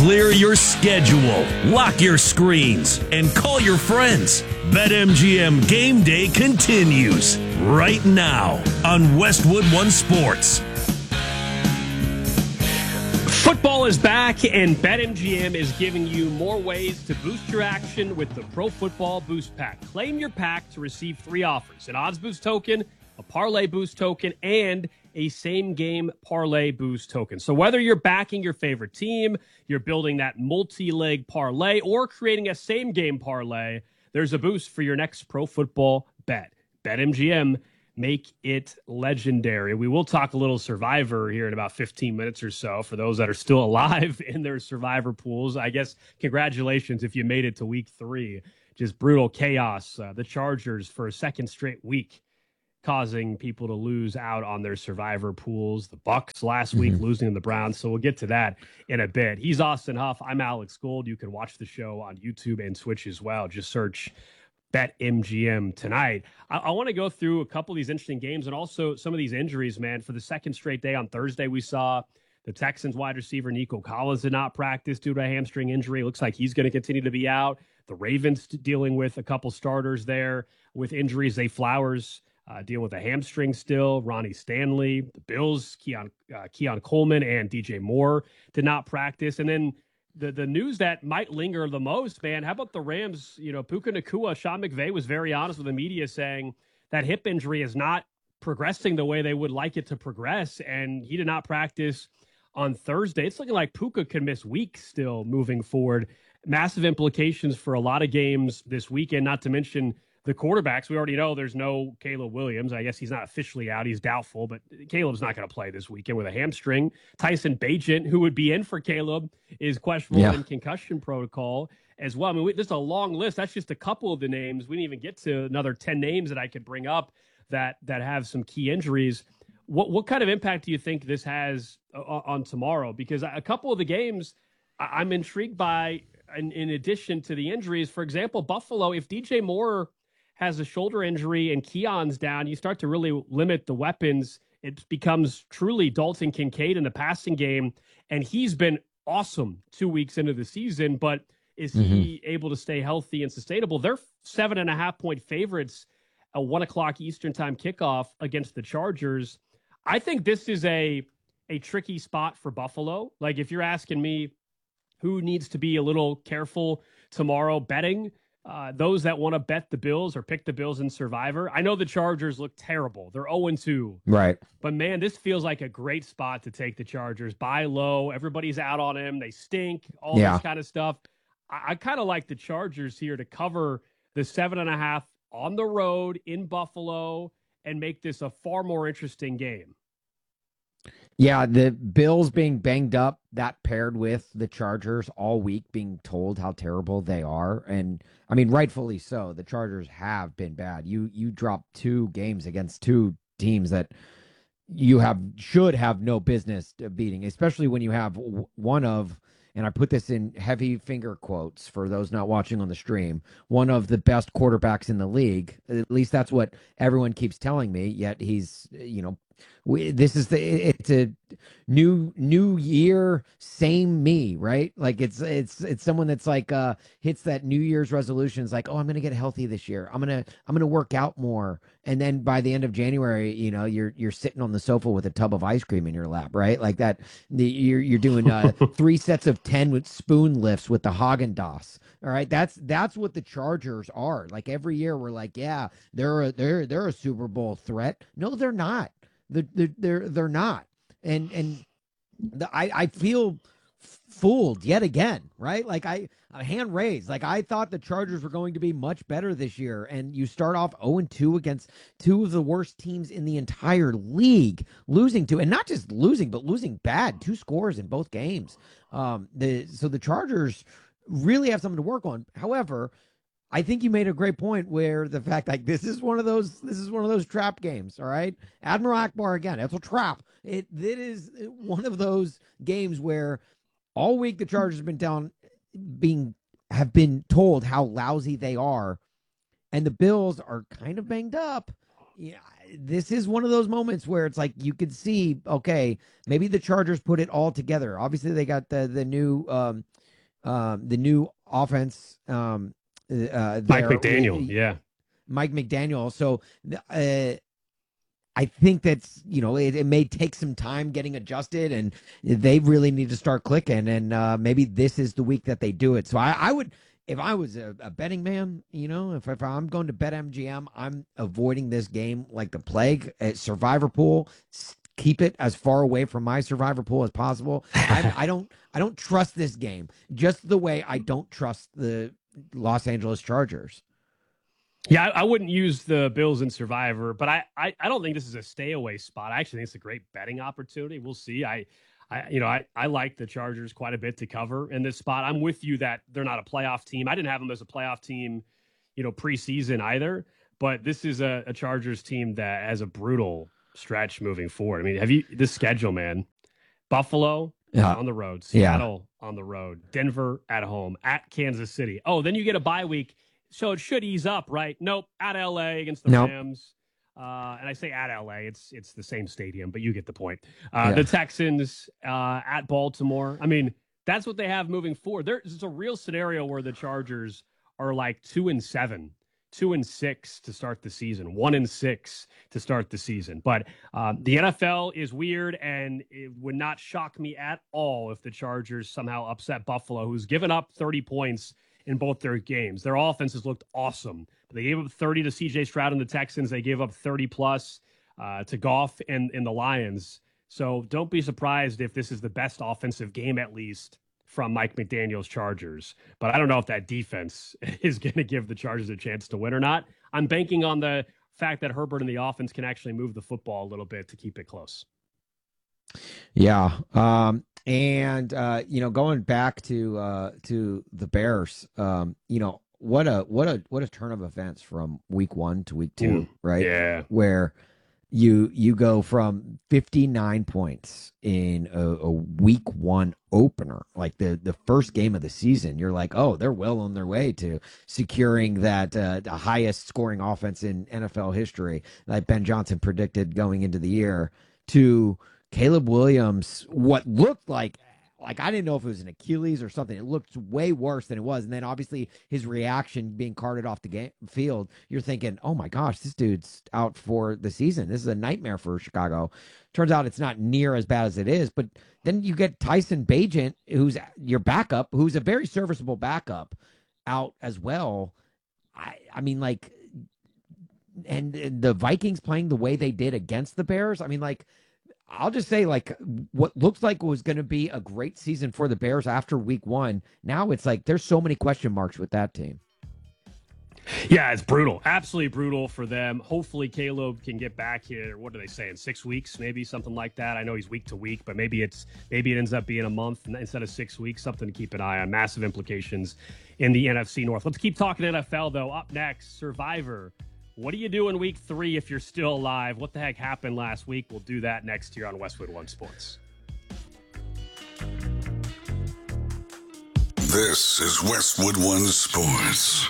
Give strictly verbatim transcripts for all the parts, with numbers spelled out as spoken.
Clear your schedule, lock your screens, and call your friends. BetMGM Game Day continues right now on Westwood One Sports. Football is back, and BetMGM is giving you more ways to boost your action with the Pro Football Boost Pack. Claim your pack to receive three offers: an odds boost token, a parlay boost token, and a same-game parlay boost token. So whether you're backing your favorite team, you're building that multi-leg parlay, or creating a same-game parlay, there's a boost for your next pro football bet. BetMGM, make it legendary. We will talk a little Survivor here in about fifteen minutes or so for those that are still alive in their Survivor pools. I guess congratulations if you made it to week three. Just brutal chaos. Uh, the Chargers for a second straight week causing people to lose out on their Survivor pools. The Bucs last week mm-hmm. losing to the Browns. So we'll get to that in a bit. He's Austin Huff. I'm Alex Gold. You can watch the show on YouTube and Twitch as well. Just search BetMGM tonight. I, I want to go through a couple of these interesting games and also some of these injuries, man. For the second straight day on Thursday, we saw the Texans wide receiver Nico Collins did not practice due to a hamstring injury. It looks like he's going to continue to be out. The Ravens dealing with a couple starters there with injuries. Zay Flowers uh, dealing with a hamstring still. Ronnie Stanley, the Bills, Keon, uh, Keon Coleman, and D J Moore did not practice. And then The the news that might linger the most, man, how about the Rams? You know, Puka Nacua, Sean McVay was very honest with the media saying that hip injury is not progressing the way they would like it to progress, and he did not practice on Thursday. It's looking like Puka could miss weeks still moving forward. Massive implications for a lot of games this weekend, not to mention the quarterbacks. We already know there's no Caleb Williams. I guess he's not officially out. He's doubtful, but Caleb's not going to play this weekend with a hamstring. Tyson Bagent, who would be in for Caleb, is questionable yeah. in concussion protocol as well. I mean, we, there's a long list. That's just a couple of the names. We didn't even get to another ten names that I could bring up that that have some key injuries. What what kind of impact do you think this has uh, on tomorrow? Because a couple of the games I, I'm intrigued by, in, in addition to the injuries. For example, Buffalo, if D J Moore has a shoulder injury and Keon's down, you start to really limit the weapons. It becomes truly Dalton Kincaid in the passing game, and he's been awesome two weeks into the season, but is mm-hmm. he able to stay healthy and sustainable? They're seven and a half point favorites, a one o'clock Eastern time kickoff against the Chargers. I think this is a, a tricky spot for Buffalo. Like, if you're asking me who needs to be a little careful tomorrow betting, Uh, those that want to bet the Bills or pick the Bills in Survivor. I know the Chargers look terrible. They're oh and two. Right. But, man, this feels like a great spot to take the Chargers. Buy low. Everybody's out on them. They stink. All yeah. this kind of stuff. I, I kind of like the Chargers here to cover the seven and a half on the road in Buffalo and make this a far more interesting game. Yeah, the Bills being banged up, that paired with the Chargers all week being told how terrible they are. And, I mean, rightfully so. The Chargers have been bad. You you dropped two games against two teams that you have should have no business beating, especially when you have one of, and I put this in heavy finger quotes for those not watching on the stream, one of the best quarterbacks in the league. At least that's what everyone keeps telling me, yet he's, you know, We, this is the it's a new new year, same me, right? Like it's it's it's someone that's like uh hits that New Year's resolutions, like, oh, I'm gonna get healthy this year. I'm gonna I'm gonna work out more, and then by the end of January, you know, you're you're sitting on the sofa with a tub of ice cream in your lap, right? Like that. The, you're you're doing uh, three sets of ten with spoon lifts with the Haagen-Dazs. All right, that's that's what the Chargers are. Like every year, we're like, yeah, they're a, they're they're a Super Bowl threat. No, they're not. They're they're they're not, and and the, I I feel fooled yet again, right? Like I a hand raised, like I thought the Chargers were going to be much better this year, and you start off oh and two against two of the worst teams in the entire league, losing to, and not just losing, but losing bad, two scores in both games. Um, the so the Chargers really have something to work on. However, I think you made a great point where the fact like this is one of those this is one of those trap games, all right? Admiral Akbar again, it's a trap. It it is one of those games where all week the Chargers have been down being have been told how lousy they are, and the Bills are kind of banged up. Yeah, this is one of those moments where it's like you could see, okay, maybe the Chargers put it all together. Obviously, they got the the new um, um, the new offense. Um, uh, Mike there. McDaniel, yeah, Mike McDaniel. So uh, I think that's you know it, it may take some time getting adjusted, and they really need to start clicking. And uh, maybe this is the week that they do it. So I, I would. If I was a, a betting man, you know, if, if I'm going to bet M G M, I'm avoiding this game like the plague. At Survivor Pool, keep it as far away from my Survivor Pool as possible. I, I don't, I don't trust this game just the way I don't trust the Los Angeles Chargers. Yeah, I, I wouldn't use the Bills in Survivor, but I, I, I don't think this is a stay away spot. I actually think it's a great betting opportunity. We'll see. I. I, you know, I, I like the Chargers quite a bit to cover in this spot. I'm with you that they're not a playoff team. I didn't have them as a playoff team, you know, preseason either. But this is a, a Chargers team that has a brutal stretch moving forward. I mean, have you this schedule, man? Buffalo yeah. on the road, Seattle yeah. on the road, Denver at home, at Kansas City. Oh, then you get a bye week, so it should ease up, right? Nope, at L A against the nope. Rams. Uh, and I say at L A, it's it's the same stadium, but you get the point. Uh, yeah. The Texans uh, at Baltimore. I mean, that's what they have moving forward. There's a real scenario where the Chargers are like two and seven, two and six to start the season, one and six to start the season. But um, the N F L is weird, and it would not shock me at all if the Chargers somehow upset Buffalo, who's given up thirty points in both their games. Their offenses looked awesome. They gave up thirty to C J Stroud and the Texans. They gave up thirty plus uh, to Goff and, and the Lions. So don't be surprised if this is the best offensive game, at least, from Mike McDaniel's Chargers. But I don't know if that defense is going to give the Chargers a chance to win or not. I'm banking on the fact that Herbert and the offense can actually move the football a little bit to keep it close. Yeah. Um, and, uh, you know, going back to uh, to the Bears, um, you know, What a what a what a turn of events from week one to week two, mm, right? Yeah, where you you go from fifty-nine points in a, a week one opener, like the the first game of the season. You're like, oh, they're well on their way to securing that uh, the highest scoring offense in N F L history, like Ben Johnson predicted going into the year. To Caleb Williams, what looked like. Like, I didn't know if it was an Achilles or something. It looked way worse than it was. And then, obviously, his reaction being carted off the game, field, you're thinking, oh, my gosh, this dude's out for the season. This is a nightmare for Chicago. Turns out it's not near as bad as it is. But then you get Tyson Bagent, who's your backup, who's a very serviceable backup, out as well. I, I mean, like, and, and the Vikings playing the way they did against the Bears. I mean, like, I'll just say, like, what looks like was going to be a great season for the Bears after week one. Now it's like there's so many question marks with that team. Yeah, it's brutal. Absolutely brutal for them. Hopefully Caleb can get back here. What do they say, in six weeks, maybe something like that? I know he's week to week, but maybe it's maybe it ends up being a month instead of six weeks. Something to keep an eye on. Massive implications in the N F C North. Let's keep talking N F L, though. Up next, Survivor. What do you do in week three if you're still alive? What the heck happened last week? We'll do that next year on Westwood One Sports. This is Westwood One Sports.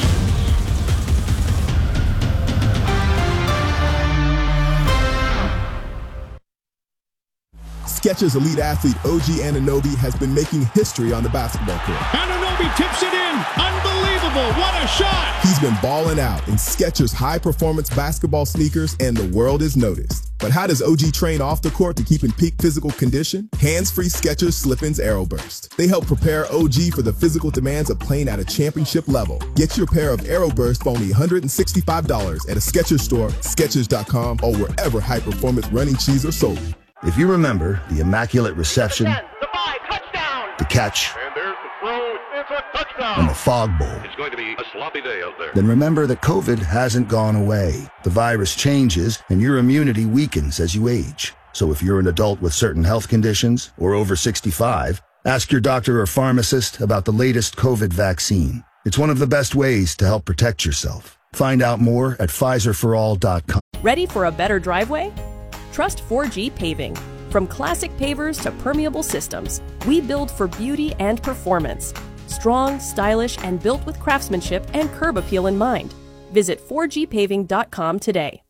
Skechers elite athlete O G Anunoby has been making history on the basketball court. Anunoby tips it in. Unbelievable. What a shot. He's been balling out in Skechers high-performance basketball sneakers, and the world is noticed. But how does O G train off the court to keep in peak physical condition? Hands-free Skechers Slip-ins AeroBurst. They help prepare O G for the physical demands of playing at a championship level. Get your pair of AeroBurst for only one hundred sixty-five dollars at a Skechers store, Skechers dot com, or wherever high-performance running shoes are sold. If you remember the immaculate reception, the five, touchdown. the catch, and there's the throw, it's a touchdown. and the fog bowl, it's going to be a sloppy day out there. Then remember that COVID hasn't gone away. The virus changes, and your immunity weakens as you age. So if you're an adult with certain health conditions or over sixty-five, ask your doctor or pharmacist about the latest COVID vaccine. It's one of the best ways to help protect yourself. Find out more at Pfizer for all dot com. Ready for a better driveway? Trust four G Paving. From classic pavers to permeable systems, we build for beauty and performance. Strong, stylish, and built with craftsmanship and curb appeal in mind. Visit four G paving dot com today.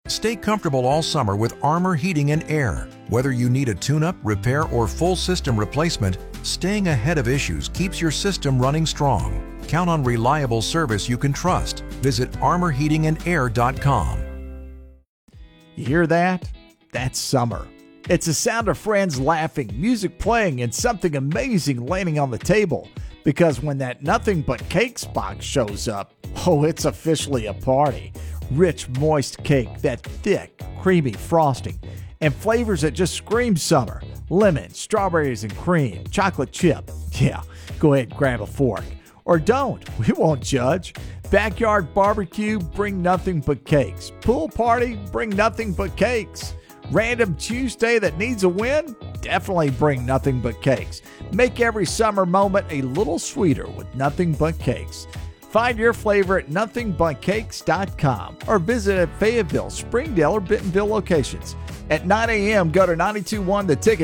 Stay comfortable all summer with Armor Heating and Air. Whether you need a tune-up, repair, or full system replacement, staying ahead of issues keeps your system running strong. Count on reliable service you can trust. Visit armor heating and air dot com. You hear that? That's summer. It's the sound of friends laughing, music playing, and something amazing landing on the table. Because when that Nothing But Cakes box shows up, oh, it's officially a party. Rich, moist cake, that thick, creamy frosting, and flavors that just scream summer. Lemon, strawberries and cream, chocolate chip. Yeah, go ahead and grab a fork. Or don't, we won't judge. Backyard barbecue, bring nothing but cakes. Pool party, bring nothing but cakes. Random Tuesday that needs a win? Definitely bring nothing but cakes. Make every summer moment a little sweeter with Nothing But Cakes. Find your flavor at nothing but cakes dot com or visit at Fayetteville, Springdale, or Bentonville locations. At nine a.m., go to nine two one The Ticket.